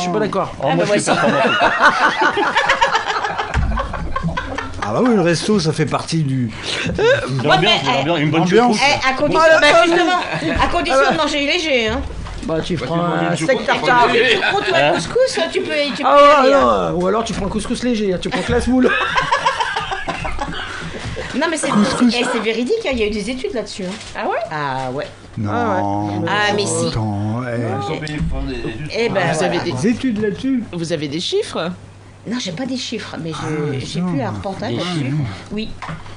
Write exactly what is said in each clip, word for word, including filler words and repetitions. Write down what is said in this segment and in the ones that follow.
suis pas d'accord. Oh, moi, je suis pas Ah bah oui, le resto, ça fait partie du... L'ambiance, mais, l'ambiance, une bonne ambiance. choucroute. Eh, à condition, bah, justement, à condition de manger léger, hein. Bah tu prends manger un une steak choucroute, tartare. Tu prends toi le couscous, tu peux, tu peux Ah y ouais, aller, hein. non, ou alors tu prends couscous léger, tu prends classe moule. Non, mais c'est eh, c'est véridique, hein, il y a eu des études là-dessus. Hein. Ah ouais? Ah ouais. Non. Ah ouais. Ah, mais si. Attends, eh, Ils sont payés pour des- juste Eh pour- ben, Vous avez voilà. des, des études là-dessus. vous avez des chiffres? Non, j'ai pas des chiffres, mais Ah, je- j'ai non. pu un reportage Des là-dessus. Oui.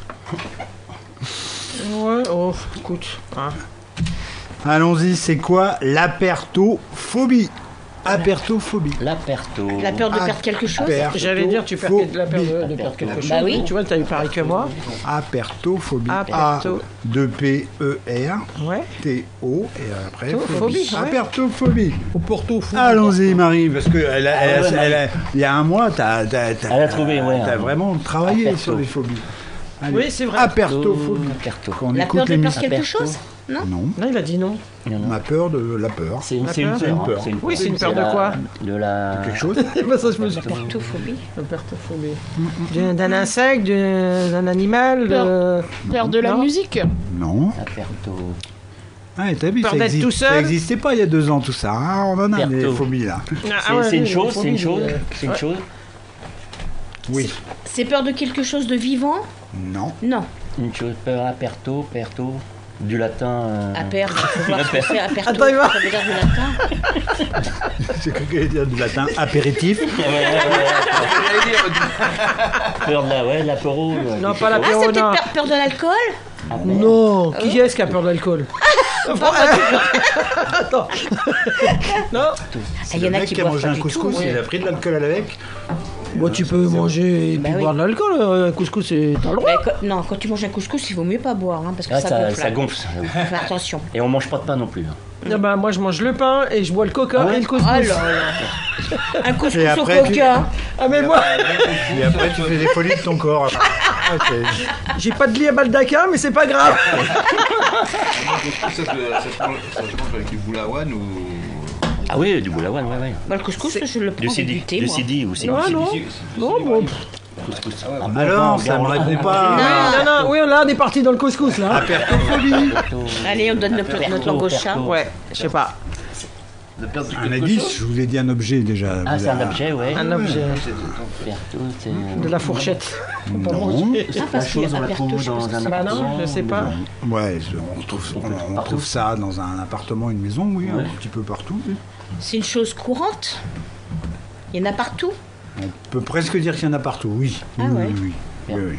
Ouais, oh, écoute. Hein. Allons-y, c'est quoi l'apertophobie? Apertophobie. L'aperto. La peur de perdre quelque chose. J'allais dire, tu perds la peur de, de perdre quelque chose. Bah oui. Tu vois, t'as eu pareil que moi. Apertophobie. Aperto. A deux P E R Ouais. T O et après Phobie, phobie. ouais. Apertophobie. Au Porto fou. Allons-y Marie, parce que elle a- elle a- Ah ouais, elle a- il y a un mois, t'as, t'as, t'as- Elle a trouvé, ouais, t'as un- vraiment travaillé Aperto. sur les phobies. Allez. Oui, c'est vrai. Apertophobie. Aperto. Quand on La écoute peur de les perdre musiques. quelque Aperto. chose. Non. Non, Non, il a dit non. Non, non. ma peur de la peur. C'est une, La c'est une peur. peur. C'est une hein, peur. c'est une Oui, c'est une peur de la- quoi? De la. Quelque chose. Bah, ça, je me suis Pertophobie. Apertophobie. D'un d'un insecte, d'un d'un animal. de- Peur de la Non. musique? Non. Aperto. Ah, t'as vu, Peur ça d'être existe- tout seul. ça n'existait pas il y a deux ans tout ça. hein. On en a des Perto. phobies là. Ah, C'est ouais, c'est une oui, chose, les c'est une phobies, chose, euh, c'est une ouais. chose. Oui. C'est peur de quelque chose de vivant. Non. Non. Une chose, peur, aperto, perto, du latin. euh, À perdre. Il faut voir ce que c'est. Aperto. Attends, il va. Ça veut dire du latin. J'ai cru qu'elle allait dire du latin apéritif. Ouais, ouais, ouais, ouais. Peur de la, ouais, de l'apéro. ouais, Non, quelque pas chose. Ah, c'est l'apéro, peut-être non. peur, peur de l'alcool. Non, qui est-ce qui a peur de l'alcool? Attends. Non. Ah, Il y en Le a mec qui qui a boivent mangé pas un du couscous, tout. il a pris de l'alcool avec. Bon, tu peux manger et Bah puis oui. boire de l'alcool. euh, Un couscous, c'est t'as le droit. Mais quand- non, quand tu manges un couscous, il vaut mieux pas boire, hein, parce que Ah, ça, ça, gonfle. ça gonfle. ça. Fais attention. Et on mange pas de pain non plus. hein. Ah bah, moi, je mange le pain et je bois le coca Ah ouais et le couscous. Oh là là. Un couscous Et au après, tu- coca. Ah, mais moi, Et après, tu fais des folies de ton corps. Ah, c'est- j'ai pas de lit à baldaquin, mais c'est pas grave. Ça se ça se mange ça se mange avec du boulawan ou. Ah oui, du boulawan, ouais, ouais. Bah, le couscous, je le prends Du avec sidi, du thé, du moi. sidi ou c'est Non, du non. sidi. Non, bon. Couscous. Ah ouais, Un bon Alors, pain, ça bon me pain. répond pas. Non, non, oui, là, on est parti dans le couscous, là. Apertophobie. Allez, on donne notre, Perto, notre langue au chat. perto. Ouais, je sais pas. de perdre Un quelque indice, chose. je vous ai dit un objet déjà. Ah, Vous c'est un avez- objet, ouais. Un objet. Perto, c'est. De la fourchette. Faut pas Non. manger. Ah, La parce qu'il y chose, a on la aperto, trouve je sais dans pas ce que un c'est. Bah non, appartement. je sais pas. Ouais, je- on trouve, on, on trouve ça dans un appartement, une maison, oui, Ouais. un petit peu partout. oui. C'est une chose courante. Il y en a partout. On peut presque dire qu'il y en a partout, oui. Ah oui, ouais. oui, oui, oui, oui.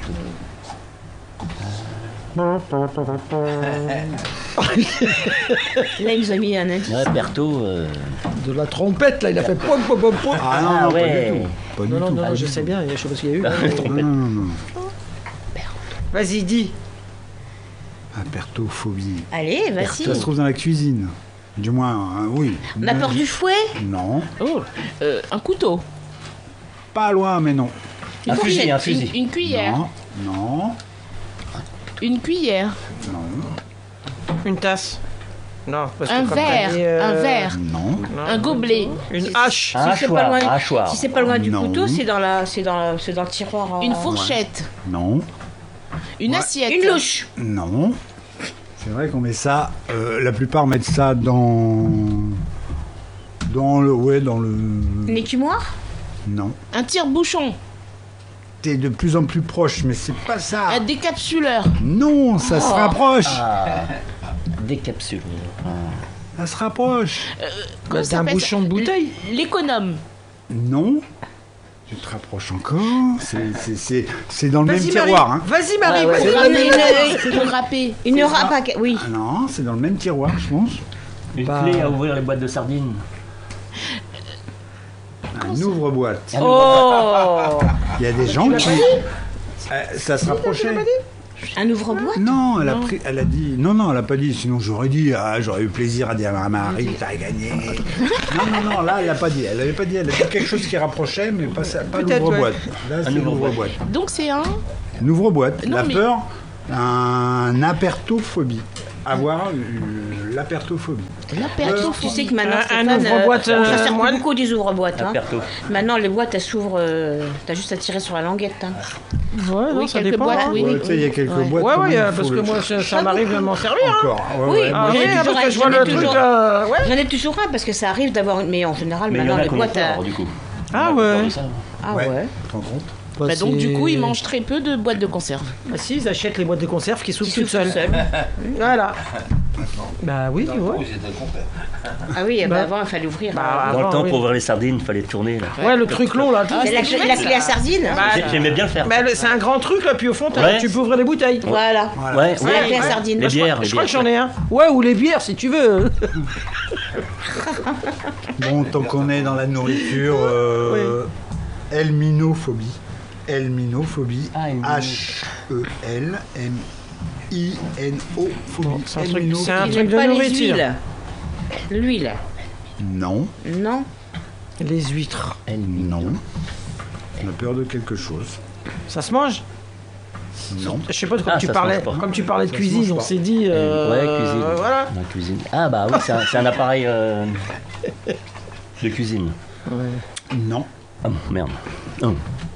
Là, il nous a mis un indice. Ouais, Perto. euh, De la trompette, là, il a fait pom pom pom pom. Ah non, Ah, non, ouais. pas du tout. Pas du Non, non, tout. non, pas je du sais tout. bien, je sais pas ce qu'il y a eu. Non, non, non, non. Vas-y, dis. Apertophobie. Allez, vas-y. Ça se trouve dans la cuisine. Du moins, hein, oui. On a peur du fouet. Non. Oh, euh, un couteau. Pas loin, mais non. Un fusil, un Une, fusil. une cuillère. Non. Non. Une cuillère. Non. Une tasse. Non, parce que Un comme t'as verre. dit, euh, Un verre. Non. non. Un gobelet. Une hache. Un Si c'est pas hachoir, loin, un hachoir. si c'est pas loin du Non. couteau, c'est dans la, c'est dans, la- c'est dans le tiroir. euh, Une fourchette. Non. Une Ouais. assiette. Une louche. Non. C'est vrai qu'on met ça. euh, la plupart mettent ça dans. Dans le. Ouais, dans le. Une écumoire. Non. Un tire-bouchon. T'es de plus en plus proche, mais c'est pas ça. Un décapsuleur. Non, ça se rapproche. Ah, des capsules. Ça se rapproche. Comment Bah, ça d'un s'appelle bouchon ça de bouteille. L'économe. Non. Tu te rapproches encore. C'est- C'est c'est- c'est dans le même Vas-y, Marie. tiroir. Hein. Vas-y, Marie. Ah ouais. vas-y. Pour Une, râper. une, Pour râper. une râpe à- oui. Ah non, c'est dans le même tiroir, je pense. Une Bah. clé à ouvrir les boîtes de sardines. Un ouvre-boîte. Oh. Il y a des gens qui. Euh, ça se rapprochait. Un ouvre-boîte. Non, elle a, pris, elle a dit. Non, non, elle a pas dit. Sinon, j'aurais dit. Ah, j'aurais eu plaisir à dire à Marie, t'as gagné. Non, non, non, là, elle a pas dit. Elle avait pas dit. Elle a dit quelque chose qui rapprochait, mais pas, ça- pas Peut-être, l'ouvre-boîte. Là, c'est ouvre-boîte. l'ouvre-boîte. Donc c'est un. Une ouvre-boîte. Non, La mais- peur, un apertophobie. Avoir euh, l'apertophobie. La perte. Tu sais que maintenant, Un- un Stéphane, ouvre-boîte, euh, on euh, s'en sert moi- plus beaucoup des ouvre-boîtes. Hein. Aperto. Maintenant, les boîtes, elles s'ouvrent. euh, T'as juste à tirer sur la languette. Hein. Ouais, non, Oui, ça quelques dépend. boîtes, hein. oui. Ouais, tu sais, il y a quelques Ouais. boîtes. Ouais, quand ouais, même, euh, faut parce que le- moi, ça, ça m'arrive de m'en servir. Hein. Encore. Ouais, Oui, ouais, Ah moi, j'en ai oui, toujours parce un, que je vois j'en ai le truc. toujours. euh, Ouais. J'en ai toujours un parce que ça arrive d'avoir. Mais en général, Mais il y maintenant, en a les qu'on boîtes. a à- peur, du coup. Ah On a peur ouais. de ça. Ah ouais. ouais. Tu te rends compte? Bah, Bah, donc, c'est- du coup, ils mangent très peu de boîtes de conserve. Ah si, ils achètent les boîtes de conserve qui s'ouvrent Qui toutes s'ouvrent seules. toutes Voilà. Bah oui, tu vois. Oui, c'était le contraire. Ah oui, bah, Bah. avant, il fallait ouvrir. Bah, Dans le avant, temps, oui. pour ouvrir les sardines, il fallait tourner. Là. Ouais, le truc long là. tout. C'est la, clé- la clé à sardine. Bah, J'ai- J'aimais bien le faire. bah, le- c'est un grand truc là, puis au fond, t'as- Ouais. tu peux ouvrir les bouteilles. Voilà. Voilà. Ouais, C'est ouais. la clé à ouais. sardine. Les Je crois- bières, les Je crois que bières. j'en ai un. Ouais, ou les bières si tu veux. Bon, tant qu'on est dans la nourriture, euh, helminophobie. Helminophobie. Ah, helmino. H E L M I N O phobie. Bon, c'est un truc- Helmino- c'est un Ils truc n'aiment de pas les nourriture. huiles. L'huile. Non, Non. Les huîtres. non. On a peur de quelque chose. Ça se mange? Non. Je sais pas, comme Ah, tu ça se parlais, mange pas. comme tu parlais de Ça se cuisine, mange on pas. s'est dit. euh, Ouais, cuisine. euh, Voilà. La cuisine. Ah bah oui, c'est un, c'est un appareil euh, de cuisine. Non. Ah bon, merde. Oh.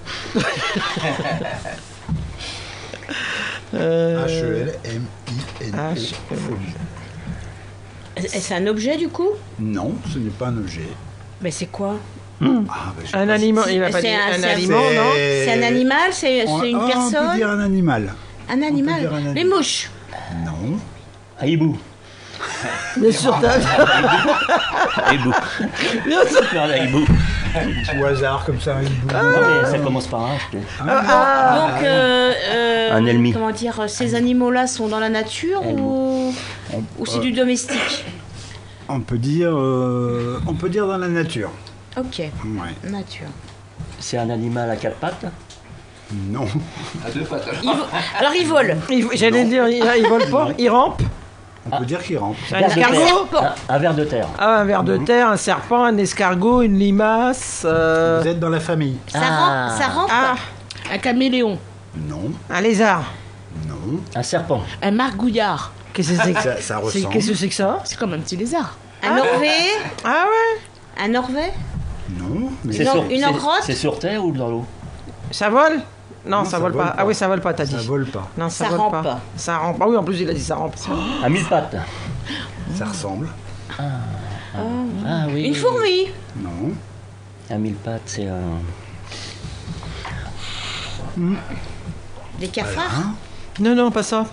Euh, H E L M I N H O phobie. Et C'est un objet du coup? Non, ce n'est pas un objet. Mais c'est quoi? Ah, bah, je sais Un pas aliment, si- il a pas C'est dit un- un c'est un- aliment, non? C'est un animal? C'est On- c'est une ah, On peut personne? dire un animal. Un animal? dire un animal. Les mouches. Non. Ah, hibou. Bien sûr, t'as. Hibou. Bien sûr. Non, la hibou. Au hasard, comme ça. un hibou. Non, mais ça commence par un. je te- Donc, euh, euh, Un ennemi. comment dire, ces animaux-là sont dans la nature ou, ou c'est du domestique? On peut dire, euh, on peut dire dans la nature. Ok, Ouais. nature. C'est un animal à quatre pattes. Non. À deux pattes. Il vo- Alors, il vole. Il- J'allais dire, il, il vole pas, il rampe. On peut dire qu'il rampe. Un Ver de escargot. terre. serpent. Un, un ver de terre. Ah, un ver de terre, un serpent, un escargot, une limace. euh, Vous êtes dans la famille. Ça Ah. rampe, ça rampe. Ah, Un caméléon. Non. un lézard. Non. Un serpent. Un margouillard. Qu'est-ce que c'est que Ça, ça c'est- ressemble. Qu'est-ce que c'est que ça? C'est comme un petit lézard. Un Norvée. Ah ouais? Un Norvée. Non. Mais C'est Une- sur, une c'est- enrotte. c'est sur terre ou dans l'eau? Ça vole? Non, Non, ça, ça vole, vole pas. pas. Ah oui, ça vole pas, t'as dit. ça vole pas. Non, ça, Ça vole rampe pas. pas. Ça rampe. Ah oui, en plus, il a dit ça rampe. À mille pattes. Ça ressemble. Ah oui. Une fourmi. Non. À mille pattes, c'est un. Des cafards. Hein Non, non, pas ça.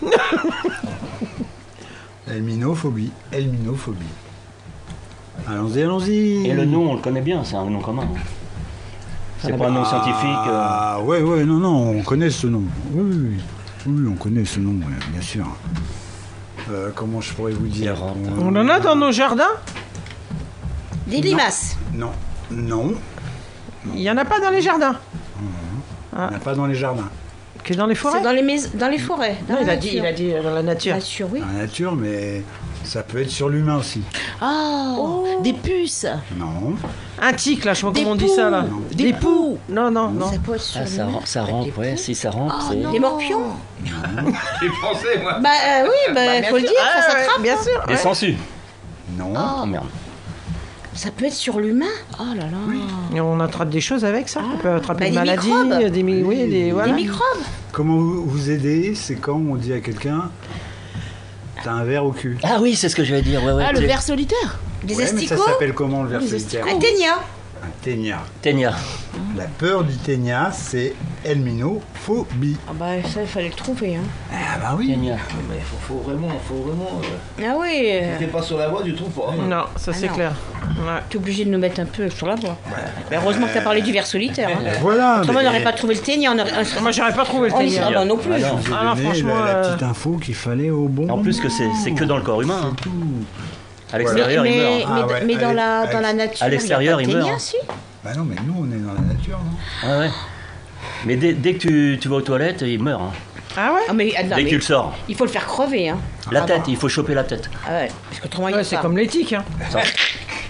Helminophobie. Helminophobie. Allons-y, allons-y. Et le nom, on le connaît bien, c'est un nom commun. C'est pas un nom scientifique. euh. Ah, ouais, ouais, non, non, on connaît ce nom. Oui, oui, oui. Oui, on connaît ce nom, ouais, bien sûr. Euh, comment je pourrais vous dire Errante. On en a dans nos jardins? Des limaces. Non, non, Il y en a pas dans les jardins. on n'a pas dans les jardins. Que dans les C'est forêts? dans les, mais- dans les forêts. Dans Non, la il a dit, nature. il a dit euh, dans la nature. Nature, oui. Dans la nature, mais ça peut être sur l'humain aussi. Oh, Des puces. Non, Un tic, là, je sais pas Des comment on dit ça, là. poux. Des, Des poux. Non, non, non. Ça peut être sur Ah, ça, le- rampe- ça rampe, ouais, si ça rampe, c'est. Des morpions. J'ai pensé, moi. Bah euh, oui, bah, faut le dire, Ah, ça ouais, s'attrape. bien sûr. Des ouais. sangsues. non, Oh merde. Ça peut être sur l'humain. Oh là là. Et on attrape des choses avec ça. On peut attraper Bah, des des maladies, microbes. des, mi- oui, des, voilà. Des microbes. Comment vous, vous aider, c'est quand on dit à quelqu'un t'as un verre au cul. Ah oui, c'est ce que je vais dire. Ouais, ouais, Ah, le tu- ver solitaire. Des Ouais, mais ça asticots. s'appelle comment le verre Les solitaire? Un ténia. Un ténia. Ténia. La peur du ténia, c'est helminophobie. Ah bah ça, il fallait le trouver. Hein. Ah bah oui. Ténia. Mais il faut, faut vraiment, faut vraiment. Euh, Ah oui, euh, si t'es pas sur la voie, tu trouves pas. hein. Non, ça Ah c'est non. clair. Ouais. t'es obligé de nous mettre un peu sur la voie. Mais heureusement que t'as parlé du ver solitaire. Hein. Voilà. Autrement, on mais- n'aurait pas trouvé le ténia. On aurait... Moi, j'aurais pas trouvé le Oh, ténia. ah bah non plus. Ah non. Je vous ai Ah non, donné franchement, la, la euh, petite info qu'il fallait au bon En plus que c'est c'est que dans le corps humain. hein. À l'extérieur, mais, il meurt. mais, Ah ouais, mais dans, allez, la, allez. dans la nature, À l'extérieur, il il y a pas de meurt, ténia, hein. si. Bah non, mais nous, on est dans la nature, non? Ah ouais. Mais dès, dès que tu, tu vas aux toilettes, il meurt. hein. Ah ouais? Ah, mais, ah, non, Dès mais que tu le sors. il faut le faire crever. Hein. La Ah, tête, bon. il faut choper la tête. Ah ouais, parce qu'autrement, il y Ouais, a c'est pas. comme l'éthique. Hein. Ça.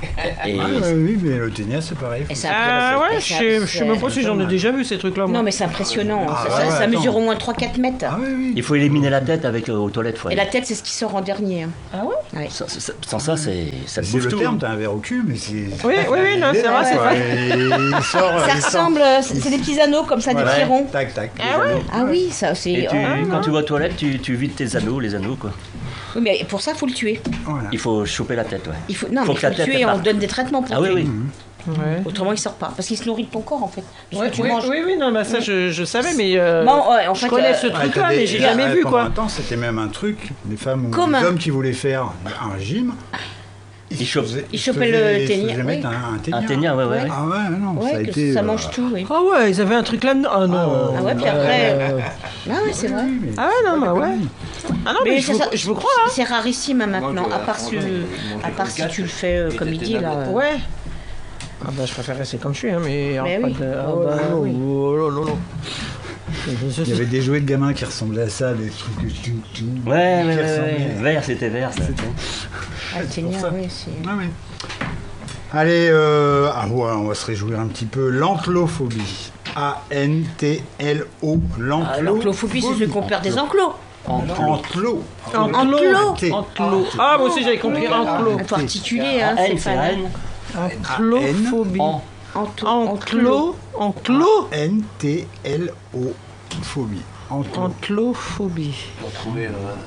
Et Ah, ouais, oui, mais le ténia, c'est pareil. Et faut- ça- Ah ouais, et je ça- sais je sais c'est- même pas si j'en ai déjà vu ces trucs-là. moi. Non, mais c'est impressionnant. Ah, ça, ouais, ça- ouais, ça mesure attends. au moins trois quatre mètres. Ah oui, oui. il faut éliminer la tête avec euh, aux toilettes. Faut Et la tête, c'est ce qui sort en dernier. hein. Ah ouais Ouais. Sans, sans- sans ça, c'est ça te C'est bouffe le tout. terme, t'as un verre au cul, mais c'est... Oui, oui, oui, non, c'est vrai, c'est Ouais, vrai. et il sort... Ça il sort- ressemble, euh, c'est c'est des petits anneaux comme ça, des Voilà. petits ronds. Tac, tac. Ah ouais Ah oui, ça Et c'est. tu, ah, quand tu vas aux toilettes, tu, tu vides tes anneaux, les anneaux quoi. oui, mais pour ça, faut le tuer. Voilà. Il faut choper la tête, ouais. Il faut non, Faut mais que il la faut le tête, tuer. elle On parte. donne des traitements pour Ah oui, tuer. oui. Ouais. Autrement, il sort pas parce qu'il se nourrit de ton corps en fait. De ce Ouais, que tu oui, manges. oui, oui, non, bah ça je, je savais, mais euh, Bon, ouais, en je fait, connais euh, ce Ouais, truc-là, t'as des- mais j'ai euh, jamais vu pendant quoi. un temps, c'était même un truc, des femmes ou Commun. des hommes qui voulaient faire un régime, Ils chopent- faisaient- ils se chopaient le faisaient- ténia, se faisaient mettre oui. un, un ténia. Un ténia, ouais, ouais. Ouais. ouais. Ah ouais, non, ça a Ouais, que été... ça euh, mange tout, oui. Ah ouais, ils avaient un truc là-dedans. Ah non. Ah ouais, puis après. Euh, Ah ouais, c'est vrai. oui, mais- Ah ouais, non, bah ouais. Ah non, mais, je, c'est vous, ça- je vous crois, hein. C'est rarissime hein, maintenant, Moi, à je- part si, franchement, je- moi, à je part fais si quatre, tu le fais euh, et comme il t'étais dit là. navette. euh. Ouais. Ah bah je préfère rester comme je suis, hein, mais... alors, Mais pas oui. de- ah Oh, bah, bah, oui. oh, non, non, non. Il y avait des jouets de gamins qui ressemblaient à ça, des trucs... tout, tout, Ouais, ouais, qui ouais, ressemblaient. ouais. Vert, c'était vert, ça. Ah, le ténia, pour ça. oui, c'est. Ah oui. Allez, euh, ah ouais, on va se réjouir un petit peu. L'enclophobie. A N T L O. Ah, L'enclophobie, c'est celui qu'on perd des enclos. Enclos. Enclos. T. Enclos. Ah, moi aussi j'avais compris enclos. Il faut articuler, hein, Ah, N, c'est Stéphane. Anne. Enclophobie. En. Enclos. Enclos. Enclos. N T L O. Phobie. Enclos. Enclophobie. Pour trouver.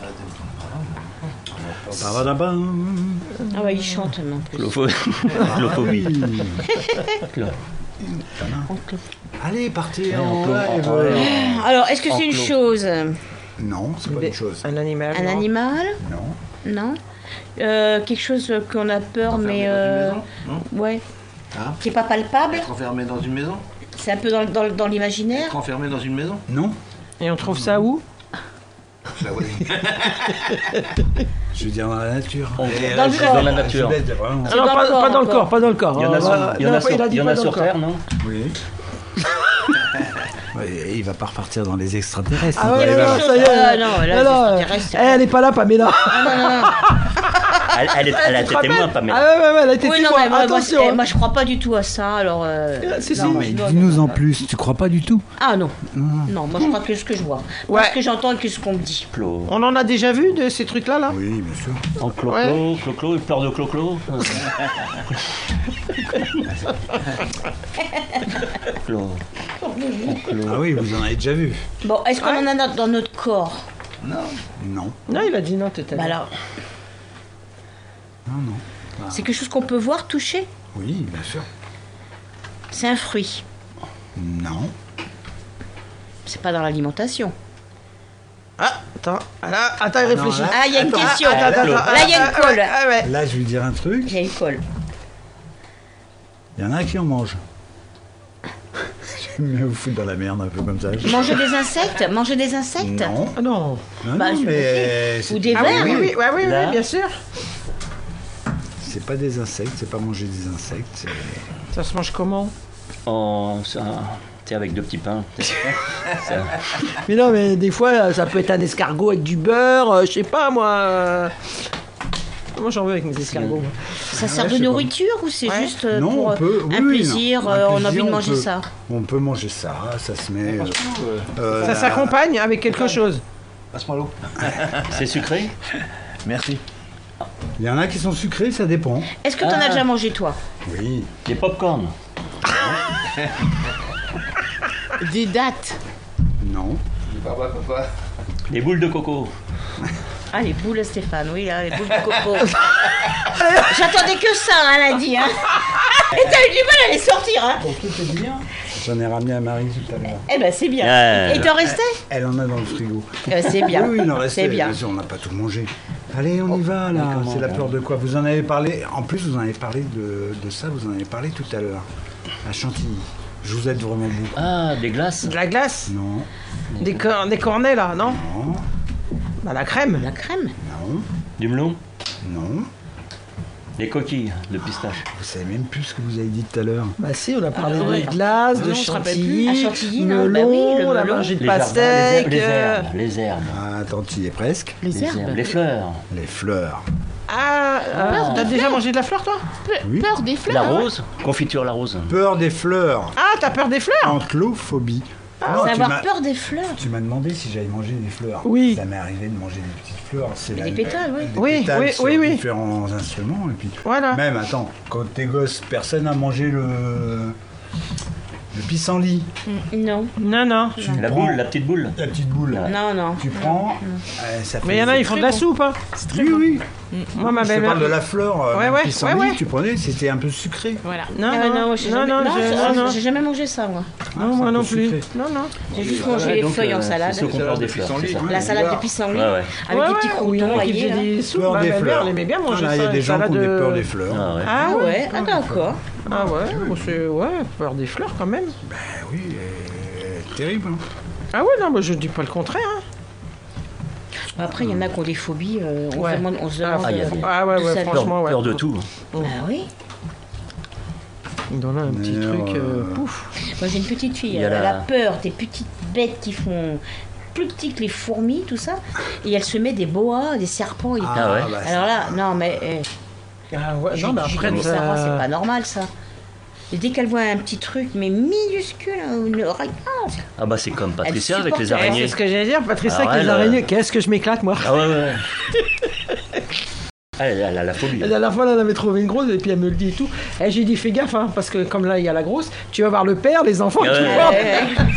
Babadabam. Ah ouais, il chante maintenant. en plus. Clopho- Clophobie. Clo- Enclos. Allez, partez Ouais, en enclos, live. en- ouais. Alors, est-ce que c'est une Enclos. chose Non, c'est pas Des- une chose. Un animal. Un non. animal Non. Non. Euh, quelque chose qu'on a peur, Enfermé mais. dans une euh, maison Non. Ouais. Hein Qui n'est pas palpable. Être enfermé dans une maison C'est un peu dans, dans, dans l'imaginaire. Être enfermé dans une maison Non. Et on trouve ça où? Bah ouais. Je veux dire dans la nature. On- Et Dans là, le je- corps. Dans la nature. je vais- vraiment. Ah non, dans pas, le corps pas dans le encore. corps, pas dans le corps. Il y en a Ah, sur, bah, il y en non, a pas- sur, il a dit il y en pas a dans sur le corps. Terre, non? Oui. Ouais, il va pas repartir dans les extraterrestres. Ah hein, ouais, il non, va- non, ça y est. Ah non, là, Non, les non, extraterrestres, eh, elle est pas là, Pamela. Ah non, non, non. Elle, elle, est- elle a Tu te été témoin, rappelles Pamela. Ah ouais, ouais, ouais, elle a été Oui, non, témoin. mais moi, moi, Attention. eh, hein. moi, je crois pas du tout à ça, alors. euh, Si, si. non, Mais non, dis-nous non, en non. plus, tu crois pas du tout? Ah non. Non, moi je crois que ce que je vois. Moi, Ouais. ce que j'entends et que ce qu'on me dit. Clo. On en a déjà vu de ces trucs-là, là? Oui, bien sûr. En clo-clo, clo-clo, peur de clo-clo. Clo. Ah oui, vous en avez déjà vu. Bon, est-ce qu'on en a dans notre corps? Non. Non, il a dit non, t'étais Bah alors, Non, non. c'est quelque chose qu'on peut voir, toucher? Oui, bien sûr. C'est un fruit. Non. C'est pas dans l'alimentation. Ah, attends, là, attends, il réfléchit. là- Ah, il y a une Attends, question. attends, attends, Là, il y a une Ah, colle. ouais, ah ouais. Là, je vais dire un Il truc. y a une colle. Il y en a qui en mangent. Je vais me foutre dans la merde un peu comme ça. Manger des insectes? Manger des insectes? Non. Ah non. Non, Bah, non, je- mais Ou c'est- des Ah oui, vers? oui, oui, ouais, oui, oui, Là. bien sûr. c'est pas des insectes, c'est pas manger des insectes. c'est- Ça se mange comment? En. ça- Tu sais, avec deux petits pains. Ça- Mais non, mais des fois, ça peut être un escargot avec du beurre, euh, je sais pas, moi. euh. Moi, j'en veux avec mes escargots. moi. Ça sert Ouais, de je sais pas. nourriture ou c'est Ouais. juste euh, Non, pour on euh, peut. oui, un oui, plaisir, non. Un euh, on a plaisir, envie de on manger peut- ça? On peut manger ça, ça se met. euh, euh, Ça la- s'accompagne avec quelque chose. Passe-moi l'eau. C'est sucré? Merci. Il y en a qui sont sucrés, ça dépend. Est-ce que tu en as Ah. déjà mangé toi? Oui. Des pop-corn. Des dates. Non. Papa, papa. Des boules de coco. Ah, les boules, Stéphane, oui, là, les boules de coco. J'attendais que ça, hein, elle a dit. Hein. Et t'as eu du mal à les sortir, hein. Pour tout te dire, j'en ai ramené à Marie tout à l'heure. Eh ben, c'est bien. Ouais. Et t'en restais? Elle en a dans le frigo. Eh ben, c'est bien. Oui, oui, il en restait. C'est bien. On n'a pas tout mangé. Allez, on y va là. comment, C'est la hein peur de quoi? Vous en avez parlé. En plus, vous en avez parlé de, de ça. Vous en avez parlé tout à l'heure. À Chantilly. Je vous aide vraiment beaucoup. Ah, des glaces. De la glace. Non, Des, cor- des cornets, là, non? non, Bah, la crème. La crème. non, Du melon. non. Des coquilles de pistache. Vous savez même plus ce que vous avez dit tout à l'heure. Bah si, on a parlé Ah, ouais. de glace, Non, de on se rappelle chantilly, plus. Ah, chantilly, non, melon, bah oui, le on a melon. mangé de Les jardins, pastèque. les, euh, herbes, les herbes. Ah, attends, tu y es presque. Les Les herbes. herbes. Les fleurs. Les fleurs. Ah, Ah, ah t'as déjà mangé de la fleur, toi? Oui. Peur des fleurs. La hein. rose, confiture la rose. Peur des fleurs. Ah, t'as peur des fleurs? Antlophobie. Ah, Non, c'est tu avoir m'as- peur des fleurs. Tu m'as demandé si j'avais mangé des fleurs. Oui. Ça m'est arrivé de manger des petites fleurs. C'est la- Des pétales, oui. Des Oui, pétales oui, sur oui, oui. différents instruments. Et puis, Voilà. même, attends, quand t'es gosse, personne n'a mangé le, le pissenlit. Non, Non, non. Tu La prends boule, la petite boule. la petite boule. non, non. Tu prends. euh, ça fait Mais il y en a, ils font de la soupe, hein. Oui, oui. Moi, ma Je te belle-mère. parle de la fleur. euh, Ouais, le ouais, pissenlit, ouais, ouais. tu prenais, c'était un peu sucré. Voilà. Non, Ah, non, moi, j'ai non, jamais... non, non, je- ça, non, non. j'ai jamais mangé ça, moi. Non, c'est moi un non peu plus. sucré. Non, non. J'ai juste Ouais, mangé les donc, feuilles euh, en salade. c'est ceux qui ont peur des fleurs, c'est ça. La salade de pissenlit, Ouais, ouais. avec Ouais, des petits ouais, croutons oui, il y en a qui rayés. faisaient là. des soupes. Peur Ma des belle-mère, fleurs. elle aimait bien Ah, manger là, ça. il y a des une gens qui ont salade des de- peurs des fleurs. Ah ouais. Ah Ah ouais. ouais, ah d'accord. Ah ouais, bon, c'est ouais, peur des fleurs quand même. Ben oui, euh, terrible. hein. Ah ouais, non, mais je dis pas le contraire. Hein. Après, il y en a qui ont des phobies. euh, on Ouais. se demande, on se Ah, demande, Ah, il y a euh, des- Ah ouais, de ouais, sa- franchement, Peur, ouais. peur de tout. Ah oui. Il en a un petit D'ailleurs, truc, euh, euh, pouf. Moi, j'ai une petite fille. Il y a Elle la- a peur des petites bêtes qui font plus petits que les fourmis, tout ça. Et elle se met des boas, des serpents. et- Ah ouais. bah, Alors là, non, mais. euh, Ah ouais, j'ai non, mais dit, après, mais ça- Sarah, c'est pas normal ça. Et dès qu'elle voit un petit truc, mais minuscule, une oreille. Ah, c'est- Ah bah c'est comme Patricia Elle avec les supporte- Eh, araignées. c'est ce que j'allais dire, Patricia, Alors avec les elle, araignées. euh, Qu'est-ce que je m'éclate, moi. Ah ouais, ouais, ouais. Ah, elle, elle a la phobie. La dernière fois, là, elle avait trouvé une grosse et puis elle me le dit et tout. Et j'ai dit, fais gaffe, hein, parce que comme là, il y a la grosse, tu vas voir le père, les enfants, Ah tout ouais. le monde.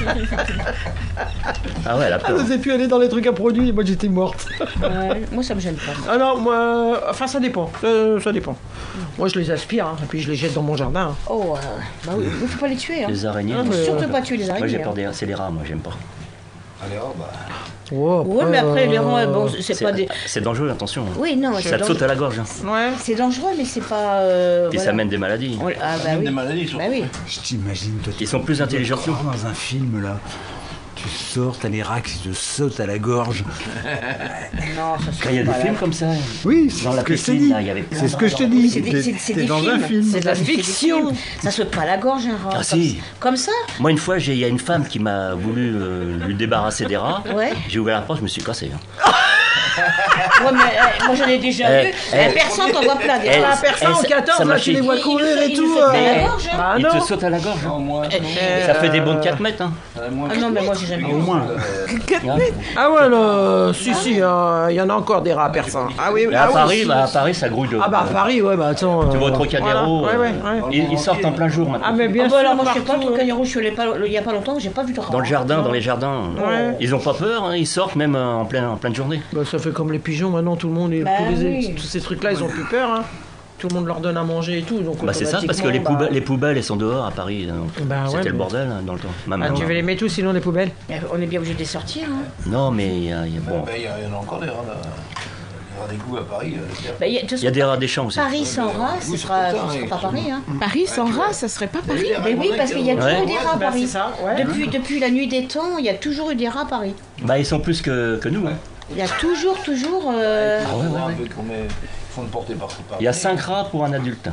Ah ouais, elle a Elle peur. n'osait plus aller dans les trucs à produits et moi, j'étais morte. ouais, moi, ça me gêne pas. Ah non, moi, euh, enfin, ça dépend. Euh, ça dépend. Moi, je les aspire, hein, et puis je les jette dans mon jardin. hein. Oh, euh, bah oui, il faut pas les tuer. Hein. Les araignées. Ah, moi, mais- Surtout pas tuer les moi araignées. j'ai peur hein. des. C'est les rats, moi j'aime pas. Allez, oh, bah. Oh, Ouais, mais après, les rats, euh, bon, c'est pas des. C'est dangereux, attention. Oui, non, Ça c'est te saute dangereux. à la gorge. hein. Ouais. C'est dangereux, mais c'est pas. euh, Et voilà. ça mène des maladies. On- Ah, bah Même oui. des maladies, surtout. Bah oui. Je t'imagine, toi, tu Ils sont plus intelligents que nous. crois dans un film là. Tu sors, t'as les rats qui te sautent à la gorge. Non, ça se Quand il y a fait des pas, films là. comme ça. Oui, c'est Dans ce la que je t'ai piscine, dit. là, il y avait plein C'est ce de que je rats. te Oui, dis. c'est des, T'es- c'est- c'est t'es des dans films. un film. C'est de la C'est des fiction. films. Ça saute pas à la gorge, un rat. Ah, comme, si. Comme ça Moi, une fois, j'ai- il y a une femme qui m'a voulu euh, lui débarrasser des rats. Ouais. J'ai ouvert la porte, je me suis cassé. hein. Ouais, mais euh, moi j'en ai déjà Eh, vu. eh. La personne t'en voit plein des Eh, rats. La personne en ça- quatorze, ça m'a là, tu les fait- vois Il- il courir le fait- et il tout. le fait pas à la euh, gorge, hein. Bah Il non. te saute à la gorge. Non, moi, Eh, Ça fait des euh, bons quatre mètres. Hein. euh, moi, Ah non, mais moi j'ai jamais Au vu. moins. Hein. Ah ouais, là, si, si, hein, il y en a encore des rats persans. Ah oui, Mais ah à oui, Paris, si. bah, à Paris, ça grouille de. Ah bah à Paris, ouais, bah attends. Tu vas au euh, Trocadéro. voilà. Ouais, euh, ouais, ouais. Ils, ils sortent en plein jour Ah maintenant. mais bien Ah sûr, bah alors moi je sais pas, partout, au ouais. Cagnon Rouge, je suis allée pas- il y a pas longtemps, j'ai pas vu de rat. Dans le jardin, dans les jardins. Ouais. Ils ont pas peur, hein, ils sortent même euh, en pleine, en pleine journée. Bah, ça fait comme les pigeons maintenant, tout le monde, et Bah tous, les, oui. tous ces trucs-là, ils ont plus peur. Hein. Tout le monde leur donne à manger et tout. Donc Bah c'est ça, parce que les automatiquement, poubelles, les poubelles, elles sont dehors à Paris. donc Bah ouais, C'était le mais- bordel hein, dans le temps. Bah, Même ah, tu maintenant. veux les mettre où sinon les poubelles? On est bien obligé de les sortir. Hein. Non, mais il y a, il y a- bon, bah, il y, a- il y en a encore des rats, là. Les rats d'égout à Paris. euh, c'est- Bah, il y a, de toute il y a façon, des rats des champs aussi. Paris sans rats, ce Oui, sera, c'est pour ça, ce sera oui, pas Paris. Hein. Paris sans rat, ça serait pas Paris. Mais oui, parce qu'il y a toujours Ouais. eu des rats à Bah, Paris. c'est ça, ouais. Depuis, depuis la nuit des temps, il y a toujours eu des rats à Paris. Bah ils sont plus que, que nous. hein. Il y a toujours, toujours. euh, Ah ouais, ouais, Un ouais. peu qu'on met- ils font de porter par Il y a cinq rats pour un adulte.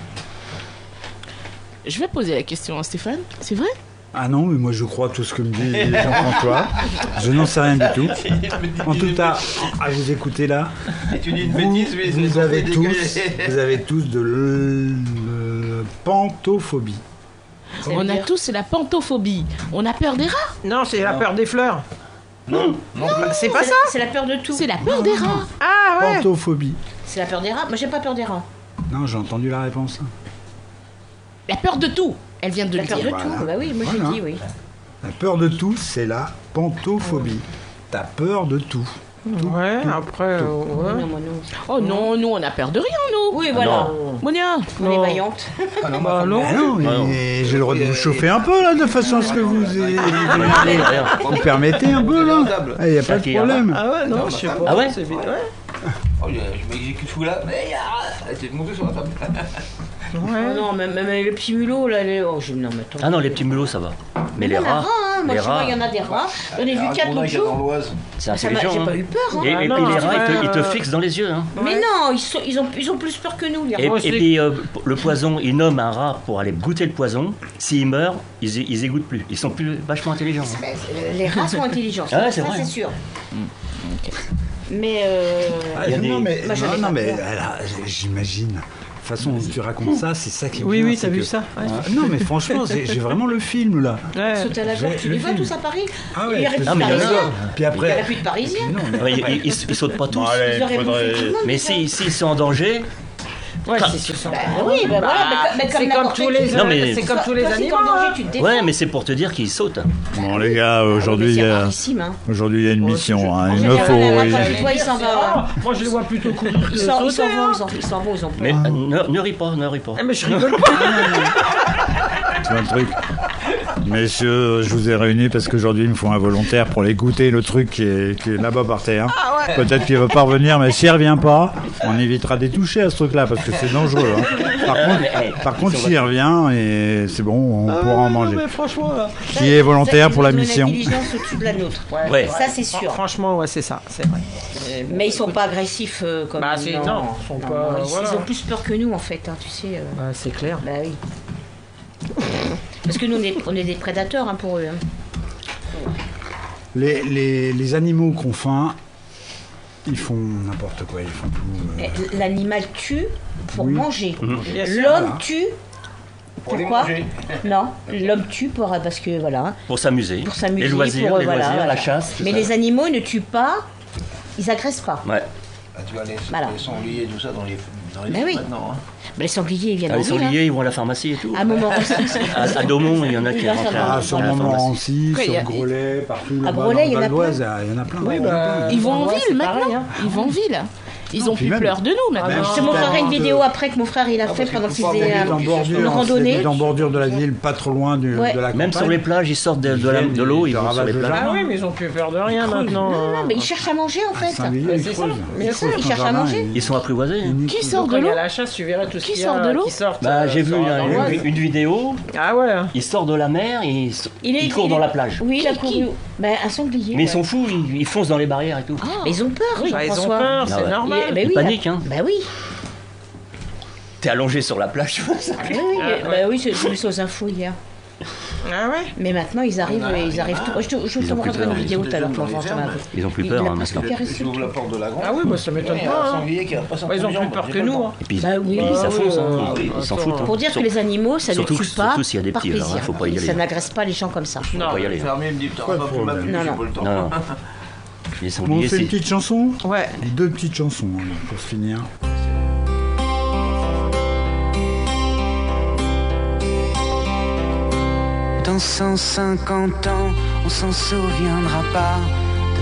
Je vais poser la question à Stéphane. C'est vrai? Ah non, mais moi je crois tout ce que me dit Jean-François. Je n'en sais rien du tout. En tout cas, à vous écouter là, Et tu dis une vous, bêtise, mais vous c'est- avez c'est tous, dégueulasse. vous avez tous de l- le- pantophobie. On a tous la pantophobie. On a peur des rats. Non, c'est la peur des fleurs. Non, non, C'est pas c'est ça? la- C'est la peur de tout. C'est la peur des rats. Ah ouais. Pantophobie. C'est la peur des rats. Moi j'ai pas peur des rats. Non, j'ai entendu la réponse. La peur de tout. Elle vient de La le peur de dire. Voilà. tout. Bah oui, moi Voilà. j'ai dit oui. La peur de tout, c'est la pantophobie. T'as peur de tout. Ouais, après. euh, ouais. Non, moi non. Oh non, nous on a peur de rien, nous. Oui, voilà. Non. Monia. On est Non. vaillante. Ah non, Bah ma non. Ah non, mais Ah non. j'ai le droit de vous chauffer un peu là, de façon à ce que vous ayez- Rien. vous permettez un peu là. Il n'y a pas de Qui, problème. Ah ouais, non, je sais pas. Ah ouais C'est vite, ouais. Oh, je je m'exécute fou là. Mais il y a un rat. Elle était montée sur la table. Oh non, même, même le petit mulot là. Les... Oh, je... Non, mais attends. Ah non, les petits mulots ça va. Mais Il les y en a rats, rats, hein. Moi les je vois, rats, il y en a des rats. J'en ai vu Un quatre gros l'autre nain dans jour. l'Oise. c'est Ça m'a- intelligent. J'ai hein. pas eu peur. Hein. Et, Ah et non, puis les c'est rats, ils te, vrai, ils te euh, fixent dans les yeux. Hein. Mais non, ils, sont, ils, ont, ils ont plus peur que nous, les rats. Et, Moi, et c'est- puis euh, le poison, ils nomment un rat pour aller goûter le poison. S'il meurt, ils, ils égouttent plus. Ils sont plus vachement intelligents. hein. Ben, euh, les rats sont intelligents. Ah ouais, c'est ça vrai, c'est hein. sûr. Mais euh, Ah, Il y a non, des- mais, Moi, j'en ai non, pas non, mais peur. alors, j'imagine. De toute façon, dont tu racontes ça, c'est ça qui est Oui, bien, oui, c'est t'as vu que- ça, ouais. Ah, non, mais franchement, c'est- j'ai vraiment le film là. Ouais. sauter à la gorge, tu le les vois film. tous à Paris. Ah ouais, Il y aurait plus je- de Ah, mais il y en a. Parisiens. Puis Il y aurait après. plus de Parisiens. Non, mais Ouais, après- ils, ils, ils sautent pas tous. Bon, allez, Ils auraient faudrait- bouffé tout le monde. Mais déjà. s'ils si, s'ils sont en danger, Ouais, c'est sûr. Bah oui, bah voilà, mais, mais comme C'est comme n'importe tous qui. les, Non, mais- c'est comme tous les Toi, si t'es animaux. en danger, hein. tu te défends. ouais, mais c'est pour te dire qu'ils sautent. Bon, les gars, Ah oui, aujourd'hui, mais il y c'est a, rarissime, hein. aujourd'hui, il y a une mission. hein. En Il me général, faut. la- la- il- quand tu vois, il s'en va. Ah, moi, je les vois plutôt courir. Ils s'en ils s'en vont, ils s'en- ils s'en vont, ils ont peur. Mais euh, ne, ne ris pas, ne ris pas. Ah, mais je rigole pas. Tu vois le truc. Messieurs, je vous ai réunis parce qu'aujourd'hui, il me faut un volontaire pour aller goûter le truc qui est, qui est là-bas par terre. Peut-être qu'il va pas revenir, mais s'il revient pas, on évitera des toucher à ce truc-là parce que c'est dangereux. hein. Par contre, par contre, s'il revient, et c'est bon, on pourra en manger. Non, mais franchement, là. Qui est volontaire pour la Ils ont mission? une intelligence au-dessus de la nôtre. Ouais. Ça, c'est sûr. Franchement, ouais, c'est ça, c'est vrai. Mais ils sont pas agressifs euh, comme Bah, c'est- non, ils sont pas- ils, voilà. ils ont plus peur que nous, en fait, hein, tu sais. euh. Bah, c'est clair. Bah oui. Parce que nous, on est, on est des prédateurs hein, pour eux. hein. Les, les, les animaux qu'on faim, ils font n'importe quoi, ils font tout. euh, Eh, L'animal tue pour Oui. manger. Bien sûr. L'homme Voilà. tue. Pour les Pourquoi manger. Non, l'homme tue pour, parce que voilà, Pour s'amuser. pour s'amuser, Les loisirs, pour, euh, les voilà, loisirs, voilà. la chasse. tout Mais ça. les animaux ne tuent pas, ils agressent pas. Ouais. Ah, tu vois, les, Voilà. les sangliers, tout ça, dans les, dans les Mais films oui. maintenant. Hein. Mais les sangliers, ils viennent Ah, en les ville. sangliers, ils vont à la pharmacie et tout. hein. À Montmorency. À, à Daumont, il y en a Oui, qui là, rentrent ça va. à, Ah, sur à la pharmacie. Montmorency, Ouais, il y sur a- Grolet, partout là-bas Grolet, il y dans en le a Val d'Oise, il y en a plein. Oui, il y en a bah, plein. Ils vont en Ouais, ville c'est maintenant. pareil, hein. Ils vont en ville. Ils Non, ont puis plus même- peur de nous maintenant. Ah, Je te montrerai une de- vidéo après que mon frère il a fait parce pendant qu'il qu'il faut faisait avoir Ils euh, en bordure, une hein, randonnée. c'est en bordure de la ville, pas trop loin du- Ouais. de la campagne. Même sur les plages, ils sortent de, de la- de l'eau, ils Ils vont sur les ravagent le plages. Ah oui, mais ils ont plus peur de rien creusent. maintenant. Non, hein. non, mais ils cherchent à manger en Ah, fait. Saint-Villiers, Ouais, ils c'est ça. creusent. Mais Ils ça, creusent ils son cherchent à jardin, manger. ils- Ils sont apprivoisés. hein. ils Qui niquent. sort Quand de il y a l'eau la chasse, tu verrais tout ce Qui qu'il y sort a de l'eau qui sortent. Bah, euh, j'ai vu sur- là, dans une, l'Oise. une vidéo, Ah ouais. il sort de la mer et il, s- Il, est, il court il- dans la plage. Oui, il a Qui- couru. Ben, un sanglier. Mais ils ouais. sont fous, ils, ils foncent dans les barrières et tout. Mais ils ont peur, Bah, ils ont Jean-François. peur, Ah c'est ouais. normal. Et- ben Ils oui, paniquent, là- hein. Ben oui. T'es allongé sur la plage, tu vois ça. Ah oui, oui, Ah, ben oui, j'ai j'ai vu ça aux infos hier. Ah ouais. Mais maintenant, ils arrivent, ils arrivent. tout- Je te, je Ils te ont plus montrerai peur, une ils vidéo sont tout à l'heure déjà pour dans les voir. fermes. Ils ont plus Il peur l'a hein, presque maintenant. enterré, Tu ce ouvres la truc. porte de la grange. Ah oui, bah ça m'étonne il y a pas. un hein. sanglier qui a pas Bah, ils ont plus peur que nous. hein. Et puis, Bah oui. et puis ça Ah fonce, ouais, hein. euh, ils s'en attends. foutent. hein. Pour dire que Surtout- les animaux, ça surtout- ne tue pas surtout s'il y a des par petits, alors, plaisir. faut pas y aller. Ça n'agresse pas les gens comme ça. Faut Non. pas y aller. hein. Fermé, il me dit, putain, Pas on de va plus problème. m'appeler, Non, j'ai non. pas le temps. Non, non. Les Bon, on sangliers, fait une c'est... petite chanson. Ouais. Deux petites chansons hein, pour se finir. Dans cent cinquante ans, on s'en souviendra pas.